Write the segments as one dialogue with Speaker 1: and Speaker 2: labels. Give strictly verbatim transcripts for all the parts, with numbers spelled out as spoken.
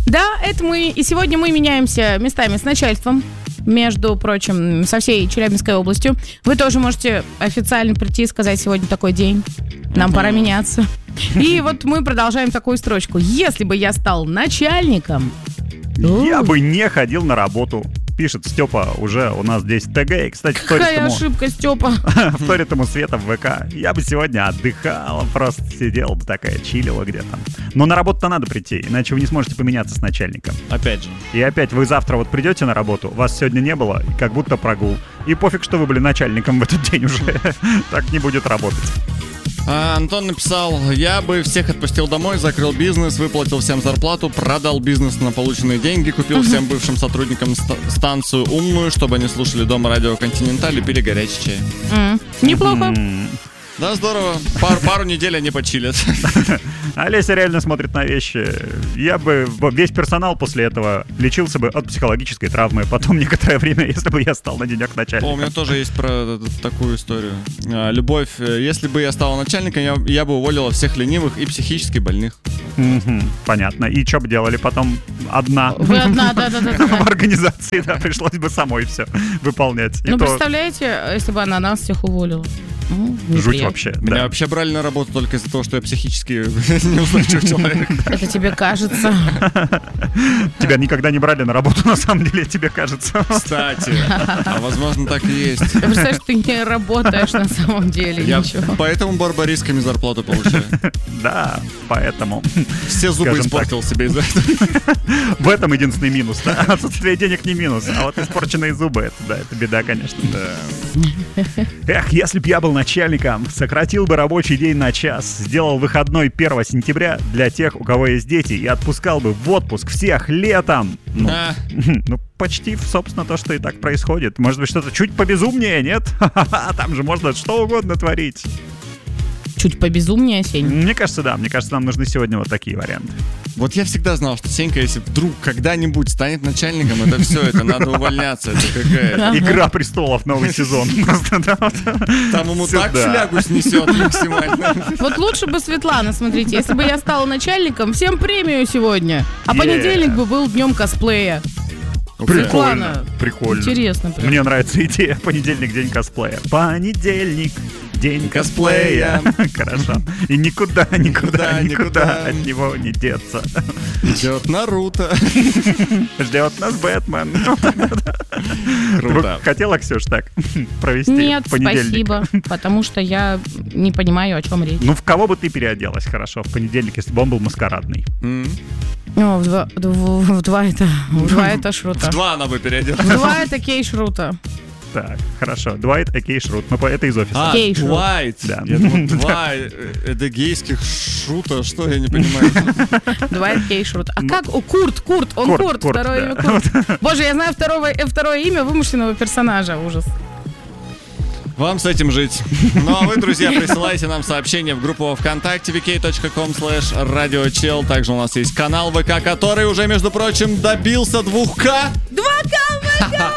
Speaker 1: Да, это мы. И сегодня мы меняемся местами с начальством. Между прочим, со всей Челябинской областью. Вы тоже можете официально прийти и сказать: сегодня такой день, нам пора меняться. И вот мы продолжаем такую строчку. Если бы я стал начальником...
Speaker 2: Я бы не ходил на работу. Пишет Степа уже у нас здесь ТГ. И, кстати,
Speaker 1: Какая
Speaker 2: ему,
Speaker 1: ошибка, Степа.
Speaker 2: вторит ему Света в ВК. Я бы сегодня отдыхала, просто сидела бы такая, чилила где-то. Но на работу-то надо прийти, иначе вы не сможете поменяться с начальником.
Speaker 3: Опять же.
Speaker 2: И опять вы завтра вот придете на работу, вас сегодня не было, как будто прогул. И пофиг, что вы были начальником в этот день уже. Так не будет работать.
Speaker 3: А, Антон написал: я бы всех отпустил домой, закрыл бизнес, выплатил всем зарплату, продал бизнес на полученные деньги, купил всем бывшим сотрудникам ст- станцию умную, чтобы они слушали дома радио Континенталь и пили горячий чай.
Speaker 1: Mm. Неплохо.
Speaker 2: Mm.
Speaker 3: Да, здорово. Пар, пару недель они почилят.
Speaker 2: Олеся реально смотрит на вещи. Я бы, весь персонал после этого лечился бы от психологической травмы. Потом некоторое время, если бы я стал на денек начальником.
Speaker 3: О, у меня тоже есть про такую историю. А, любовь. Если бы я стал начальником, я, я бы уволила всех ленивых и психически больных.
Speaker 2: Mm-hmm. Понятно. И что бы делали потом? Одна.
Speaker 1: Вы одна, да-да-да.
Speaker 2: В организации, да, пришлось бы самой все выполнять.
Speaker 1: Ну, представляете, если бы она нас всех уволила.
Speaker 2: Жуть вообще.
Speaker 3: Меня
Speaker 2: да.
Speaker 3: вообще брали на работу только из-за того, что я психически неустойчивый человек.
Speaker 1: Это тебе кажется.
Speaker 2: Тебя никогда не брали на работу, на самом деле, тебе кажется.
Speaker 3: Кстати, а возможно так и есть.
Speaker 1: Ты представляешь, ты не работаешь на самом деле.
Speaker 3: Я
Speaker 1: ничего.
Speaker 3: поэтому барбарисками зарплату получаю.
Speaker 2: Да, поэтому.
Speaker 3: Все зубы
Speaker 2: Скажем
Speaker 3: испортил себе из-за этого.
Speaker 2: В этом единственный минус, да? Отсутствие денег не минус, а вот испорченные зубы, это, да, это беда, конечно.
Speaker 3: Да.
Speaker 2: Эх, если б я был начальником, сократил бы рабочий день на час, сделал выходной первого сентября для тех, у кого есть дети, и отпускал бы в отпуск всех летом. Ну,
Speaker 3: А.
Speaker 2: ну почти, собственно, то, что и так происходит. Может быть, что-то чуть побезумнее, нет? Там же можно что угодно творить.
Speaker 1: Чуть побезумнее, Сень.
Speaker 2: Мне кажется, да. Мне кажется, нам нужны сегодня вот такие варианты.
Speaker 3: Вот я всегда знал, что Сенька, если вдруг когда-нибудь станет начальником, это все, это надо увольняться. Это какая-то.
Speaker 2: Игра престолов, новый сезон. Просто, да, вот.
Speaker 3: Там ему
Speaker 2: Сюда.
Speaker 3: так флягу снесет максимально.
Speaker 1: Вот лучше бы Светлана, смотрите, если бы я стала начальником, всем премию сегодня. А
Speaker 2: Yeah.
Speaker 1: понедельник бы был днем косплея.
Speaker 2: Прикольно.
Speaker 1: Светлана.
Speaker 2: Прикольно.
Speaker 1: Интересно. Прям.
Speaker 2: Мне нравится идея. Понедельник, день косплея. Понедельник, день косплея. Хорошо. И никуда, никуда,
Speaker 3: Никуда,
Speaker 2: никуда
Speaker 3: никуда.
Speaker 2: от него не деться.
Speaker 3: Идет Наруто.
Speaker 2: Ждет нас Бэтмен.
Speaker 3: Круто.
Speaker 2: Вдруг хотела, Ксюш, так провести
Speaker 1: Нет,
Speaker 2: понедельник?
Speaker 1: спасибо, потому что я не понимаю, о чем речь.
Speaker 2: Ну, в кого бы ты переоделась хорошо в понедельник, если бы он был маскарадный?
Speaker 3: М.
Speaker 1: О, в, два, в, в два это, в два это шрута.
Speaker 3: В два она бы переоделась.
Speaker 1: В два это кейшрута.
Speaker 2: Так, хорошо. Дуайт, окей, Шрут. Мы по это из офиса.
Speaker 3: А,
Speaker 1: Гейшу.
Speaker 3: Дуайт.
Speaker 2: Да.
Speaker 3: Я думал, два э, эдегейских шута. Что, я не понимаю.
Speaker 1: Два это кейшрут. А как? О, Курт, Курт, он
Speaker 2: Курт,
Speaker 1: Курт,
Speaker 2: Курт,
Speaker 1: второе
Speaker 2: да.
Speaker 1: имя Курт. Боже, я знаю второго, э, второе имя вымышленного персонажа. Ужас.
Speaker 3: Вам с этим жить. Ну а вы, друзья, присылайте нам сообщения в группу во ВКонтакте ви кей точка ком слэш радиочел. Также у нас есть канал ВК, который уже, между прочим, добился двух ка.
Speaker 1: два ка!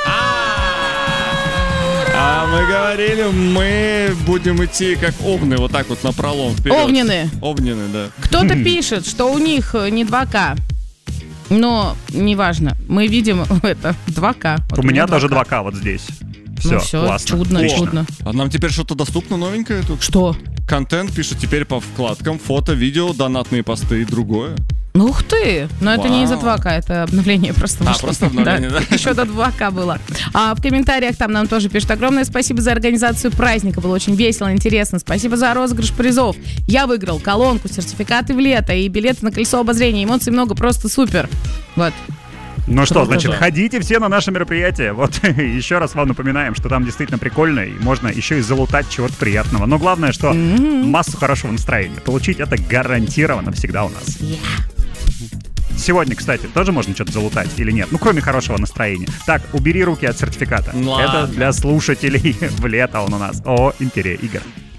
Speaker 3: А мы говорили, мы будем идти как овны, вот так вот напролом вперед.
Speaker 1: Овнины.
Speaker 3: Овнины, да.
Speaker 1: Кто-то пишет, что у них не два ка. Но неважно. Мы видим это два ка. Вот
Speaker 2: У меня тоже
Speaker 1: ка.
Speaker 2: два ка вот здесь. Все,
Speaker 1: Ну все,
Speaker 2: классно.
Speaker 1: чудно,
Speaker 2: Отлично.
Speaker 1: чудно.
Speaker 3: А нам теперь что-то доступно новенькое тут?
Speaker 1: Что?
Speaker 3: Контент пишет теперь по вкладкам, фото, видео, донатные посты и другое.
Speaker 1: Ну ух ты! Но это не
Speaker 3: Вау.
Speaker 1: из-за два ка, это обновление просто
Speaker 3: А,
Speaker 1: вышло.
Speaker 3: просто обновление, да?
Speaker 1: Еще до два ка было. А в комментариях там нам тоже пишут: огромное спасибо за организацию праздника, было очень весело, интересно. Спасибо за розыгрыш призов. Я выиграл колонку, сертификаты в лето и билеты на колесо обозрения. Эмоций много, просто супер. Вот.
Speaker 2: Ну что,
Speaker 1: Круто,
Speaker 2: значит,
Speaker 3: да.
Speaker 2: ходите все на наше мероприятие. Вот еще раз вам напоминаем, что там действительно прикольно, и можно еще и залутать чего-то приятного. Но главное, что массу хорошего настроения. Получить это гарантированно всегда у нас. Сегодня, кстати, тоже можно что-то залутать или нет? Ну, кроме хорошего настроения. Так, убери руки от сертификата.
Speaker 3: Ладно.
Speaker 2: Это для слушателей в лето он у нас. О, империя игр.